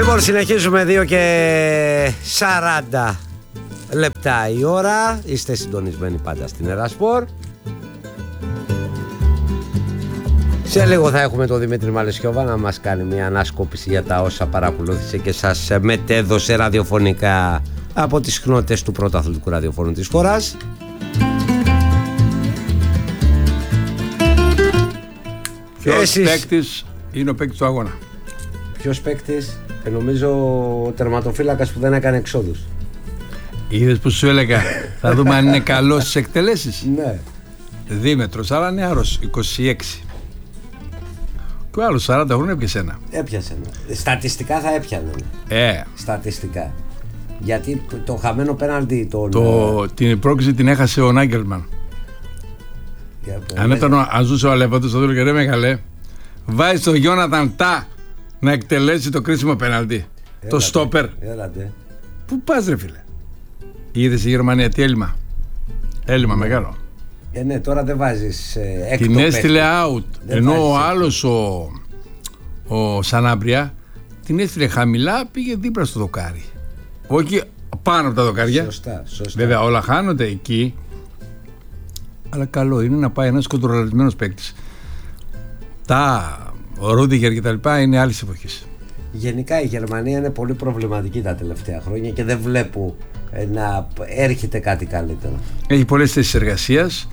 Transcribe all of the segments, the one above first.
Λοιπόν, συνεχίζουμε 2 και 40 λεπτά η ώρα. Είστε συντονισμένοι πάντα στην Ερασπορ. Σε λίγο θα έχουμε τον Δημήτρη Μαλαισιώβα να μας κάνει μια ανάσκοπηση για τα όσα παρακολούθησε και σας μετέδωσε ραδιοφωνικά από τις συχνότητες του πρώτου αθλητικού ραδιοφώνου της χώρας. Ποιος παίκτης είναι ο παίκτης του αγώνα? Ποιος παίκτης? Νομίζω ο τερματοφύλακας που δεν έκανε εξόδους. Είδες που σου έλεγα, θα δούμε αν είναι καλός στις εκτελέσεις. Ναι. Δήμετρος, αλλά νεαρός, 26. Και ο άλλος 40 χρόνια έπιασε ένα. Έπιασε ένα. Στατιστικά θα έπιανε. Στατιστικά. Γιατί το χαμένο πέναλτι την πρόκληση την έχασε ο Νάγκελμαν. Αν ζούσε ο Αλέφαντος θα δούλευε, ρε μεγάλε, βάζει τον Γιόναθαν Τά να εκτελέσει το κρίσιμο πέναλτι. Το στόπερ. Πού πας ρε φίλε? Είδες η Γερμανία τι έλλειμμα? Έλλειμμα μεγάλο. Ναι, τώρα δεν βάζεις έκτο. Την έστειλε out. Ενώ ο άλλος ο Σανάμπρια την έστειλε χαμηλά, πήγε δίπλα στο δοκάρι. Όχι πάνω από τα δοκάρια. Σωστά. Βέβαια όλα χάνονται εκεί. Αλλά καλό είναι να πάει ένας κοντρολαρισμένος παίκτης. Ο Ρούντιγκερ και τα λοιπά είναι άλλης εποχής. Γενικά η Γερμανία είναι πολύ προβληματική τα τελευταία χρόνια και δεν βλέπω να έρχεται κάτι καλύτερο. Έχει πολλές θέσεις εργασίας,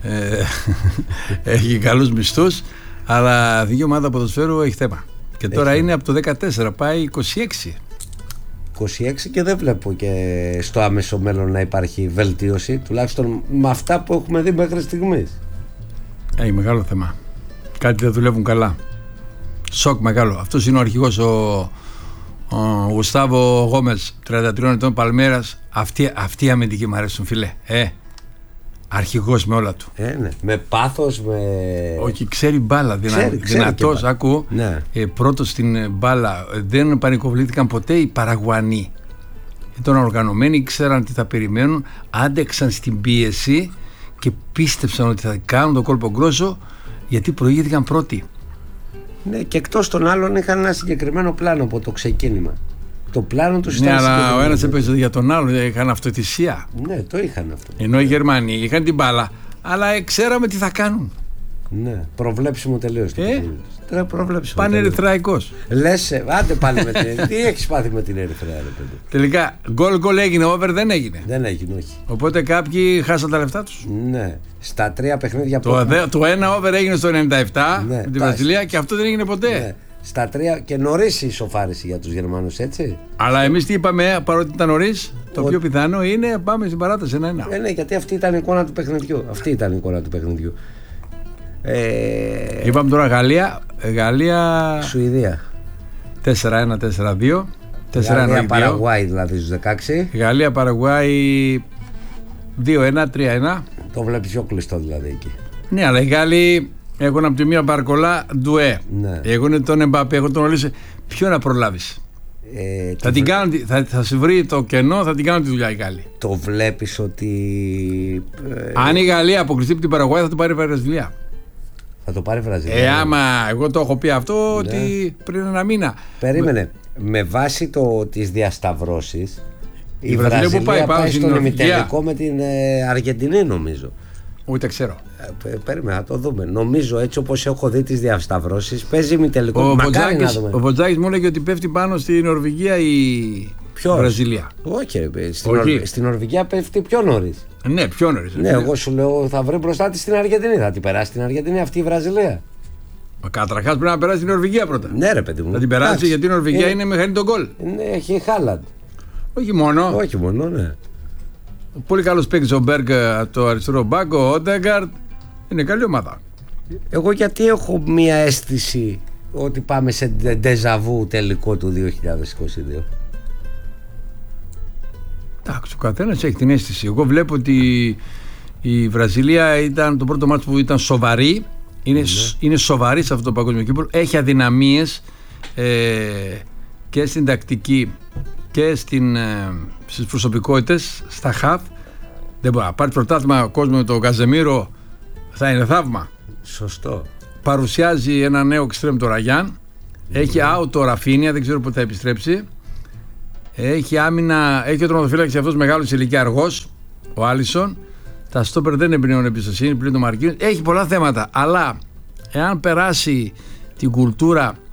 έχει καλούς μισθούς, αλλά η ομάδα ποδοσφαίρου έχει θέμα. Και τώρα είναι από το 14, πάει 26. 26 και δεν βλέπω και στο άμεσο μέλλον να υπάρχει βελτίωση, τουλάχιστον με αυτά που έχουμε δει μέχρι στιγμής. Έχει μεγάλο θέμα. Κάτι δεν δουλεύουν καλά. Σοκ μεγάλο. Αυτός είναι ο αρχηγός, ο Γουστάβο Γόμες, 33 ετών, Παλμέρας. Αυτοί οι αμυντικοί μου αρέσουν, φίλε. Αρχηγός με όλα του. Ναι. Με πάθος, με... Όχι, ξέρει μπάλα. Δυνατός, άκου. Ναι. Πρώτος στην μπάλα. Δεν πανικοβλήθηκαν ποτέ οι Παραγουανοί. Ήταν οργανωμένοι, ξέραν τι θα περιμένουν, άντεξαν στην πίεση και πίστεψαν ότι θα κάνουν το κόλπο γκρόσο, γιατί προηγήθηκαν πρώτοι. Ναι, και εκτός των άλλων είχαν ένα συγκεκριμένο πλάνο από το ξεκίνημα. Το πλάνο τους ήταν συγκεκριμένο. Αλλά ο ένας έπαιζε για τον άλλον, είχαν αυτοθυσία. Ναι, το είχαν αυτό. Ενώ οι Γερμανοί είχαν την μπάλα, αλλά ξέραμε τι θα κάνουν. Ναι, προβλέψιμο τελείως. Πάνε ερυθραϊκός. Λες, άντε πάλι με την. Τι έχεις πάθει με την Ερυθρέα, ρε παιδί? Τελικά, γκολ έγινε, over δεν έγινε. Δεν έγινε, όχι. Οπότε κάποιοι χάσαν τα λεφτά τους. Ναι, στα 3 παιχνίδια που. Το ένα over έγινε στο 97 με τη Βραζιλία και αυτό δεν έγινε ποτέ. Ναι. Στα 3 και νωρίς η ισοφάριση για τους Γερμανούς, έτσι. Αλλά εμείς τι είπαμε, παρότι ήταν νωρίς, το πιο πιθανό είναι πάμε στην παράταση 1-1. Ναι, γιατί αυτή ήταν η εικόνα του παιχνιδιού. Είπαμε τώρα Γαλλία Σουηδία 4-1, 4-2. Γαλλία Παραγουάη δηλαδή στους 16. Γαλλία Παραγουάη 2-1, 3-1. Το βλέπεις πιο κλειστό δηλαδή εκεί. Ναι, αλλά οι Γάλλοι έχουν από τη μία Μπαρκολά ντουέ. Ναι. Έχουν τον Εμπαπέ, έχουν τον Ολίσε. Ποιο να προλάβεις? Θα σου βρει το κενό, θα την κάνουν τη δουλειά οι Γάλλοι. Το βλέπεις ότι αν η Γαλλία αποκλειστεί από την Παραγουάη θα το πάρει η Βραζιλία. Θα το πάρει η Βραζιλία. Άμα εγώ το έχω πει αυτό, ότι πριν ένα μήνα. Περίμενε. Με βάση τις διασταυρώσεις η Βραζιλία πάει στον ημιτελικό με την Αργεντινή, νομίζω. Ούτε ξέρω. Περίμενα να το δούμε. Νομίζω, έτσι όπως έχω δει τις διασταυρώσεις, παίζει ημιτελικό. Ο Βοτζάκης μου έλεγε ότι πέφτει πάνω στη Νορβηγία η Βραζιλία. Όχι, στην Νορβηγία πέφτει πιο νωρίς. Ναι, πιο νωρίς. Ναι, εγώ σου λέω θα βρει μπροστά της στην Αργεντινή. Θα την περάσει στην Αργεντινή αυτή η Βραζιλία. Καταρχάς πρέπει να περάσει την Νορβηγία πρώτα. Ναι, ρε παιδί μου. Θα την περάσει γιατί η Νορβηγία είναι μηχανή τον γκολ. Ναι, έχει Χάλαντ. Όχι μόνο. Ναι. Πολύ καλός παίκτης ο Μπέργκ το αριστερό μπακ, ο Όντεγκαρντ. Είναι καλή ομάδα. Εγώ γιατί έχω μία αίσθηση ότι πάμε σε ντεζαβού τελικό του 2022. Εντάξει, ο καθένας έχει την αίσθηση. Εγώ βλέπω ότι η Βραζιλία ήταν το πρώτο μάτσο που ήταν σοβαρή. Είναι σοβαρή σε αυτό το παγκόσμιο κύπελλο. Έχει αδυναμίες και στην τακτική και στις προσωπικότητες, στα χαφ. Δεν μπορεί να πάρει πρωτάθλημα ο κόσμος με τον Καζεμίρο, θα είναι θαύμα. Σωστό. Παρουσιάζει ένα νέο εξτρέμ, το Ραγιάν. Έχει out ο Ραφίνια, δεν ξέρω πότε θα επιστρέψει. Έχει άμυνα, έχει ο τερματοφύλακας αυτός μεγάλος σε ηλικία, αργός, ο Άλισον. Τα στόπερ δεν εμπνέουν εμπιστοσύνη πλην το Μαρκίνος. Έχει πολλά θέματα, αλλά εάν περάσει την κουλτούρα